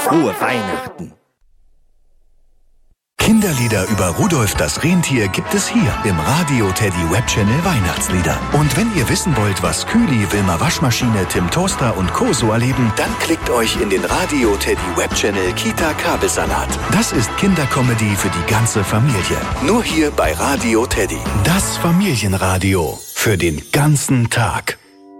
Frohe Weihnachten. Kinderlieder über Rudolf das Rentier gibt es hier im Radio Teddy Webchannel Weihnachtslieder. Und wenn ihr wissen wollt, was Kühli, Wilma Waschmaschine, Tim Toaster und Co. so erleben, dann klickt euch in den Radio Teddy Webchannel Kita Kabelsalat. Das ist Kindercomedy für die ganze Familie. Nur hier bei Radio Teddy. Das Familienradio für den ganzen Tag.